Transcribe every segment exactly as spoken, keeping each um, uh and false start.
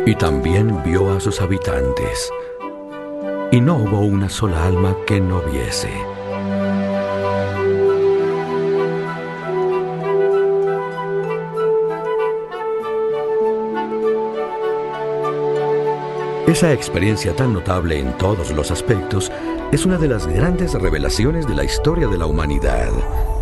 Y también vio a sus habitantes, y no hubo una sola alma que no viese. Esa experiencia tan notable en todos los aspectos es una de las grandes revelaciones de la historia de la humanidad.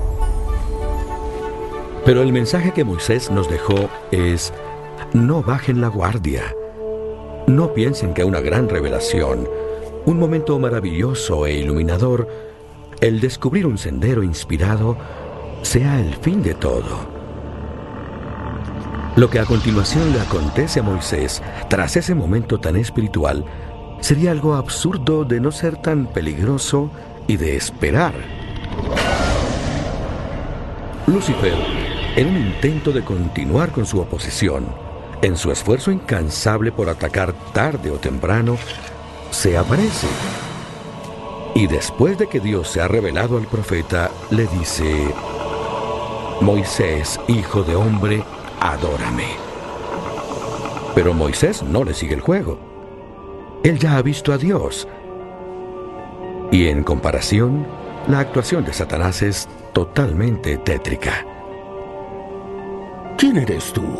Pero el mensaje que Moisés nos dejó es: no bajen la guardia. No piensen que una gran revelación, un momento maravilloso e iluminador, el descubrir un sendero inspirado, sea el fin de todo. Lo que a continuación le acontece a Moisés, tras ese momento tan espiritual, sería algo absurdo de no ser tan peligroso y de esperar. Lucifer, en un intento de continuar con su oposición, en su esfuerzo incansable por atacar tarde o temprano, se aparece. Y después de que Dios se ha revelado al profeta, le dice: Moisés, hijo de hombre, adórame. Pero Moisés no le sigue el juego. Él ya ha visto a Dios. Y en comparación, la actuación de Satanás es totalmente tétrica. ¿Quién eres tú?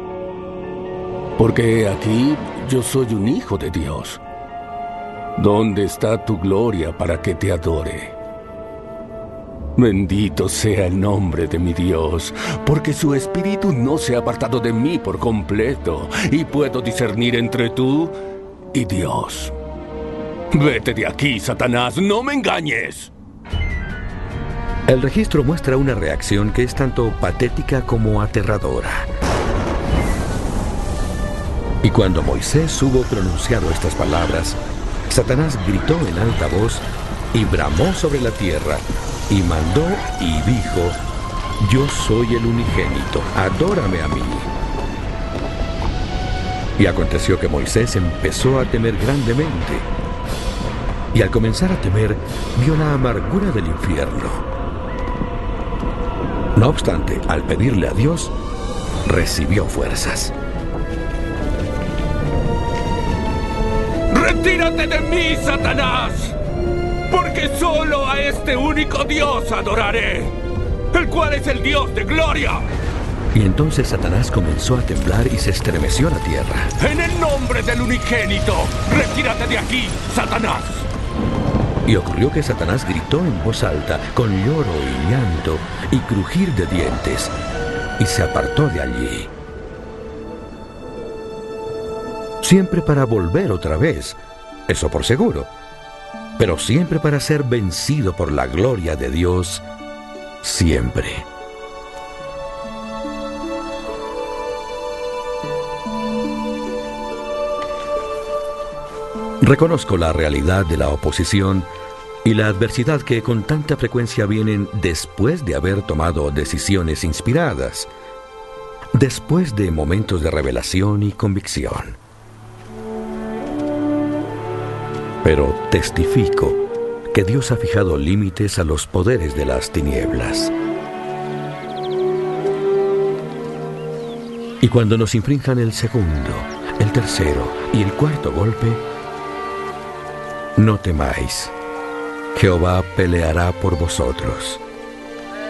Porque aquí yo soy un hijo de Dios. ¿Dónde está tu gloria para que te adore? Bendito sea el nombre de mi Dios, porque su espíritu no se ha apartado de mí por completo, y puedo discernir entre tú y Dios. Vete de aquí, Satanás, no me engañes. El registro muestra una reacción que es tanto patética como aterradora. Y cuando Moisés hubo pronunciado estas palabras, Satanás gritó en alta voz y bramó sobre la tierra, y mandó y dijo: yo soy el unigénito, adórame a mí. Y aconteció que Moisés empezó a temer grandemente, y al comenzar a temer, vio la amargura del infierno. No obstante, al pedirle a Dios, recibió fuerzas. ¡Retírate de mí, Satanás! Porque solo a este único Dios adoraré, el cual es el Dios de gloria. Y entonces Satanás comenzó a temblar y se estremeció la tierra. En el nombre del unigénito, retírate de aquí, Satanás. Y ocurrió que Satanás gritó en voz alta, con lloro y llanto y crujir de dientes, y se apartó de allí. Siempre para volver otra vez, eso por seguro, pero siempre para ser vencido por la gloria de Dios, siempre. Reconozco la realidad de la oposición y la adversidad que con tanta frecuencia vienen después de haber tomado decisiones inspiradas, después de momentos de revelación y convicción. Pero testifico que Dios ha fijado límites a los poderes de las tinieblas. Y cuando nos infrinjan el segundo, el tercero y el cuarto golpe, no temáis, Jehová peleará por vosotros.